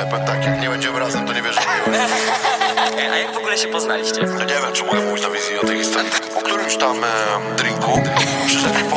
powiem tak, jak nie będziemy razem, to nie wierzę w miłość. A jak w ogóle się poznaliście? No nie wiem, czy mogę mówić na wizji o tej historii. Po którymś tam drinku przyszedł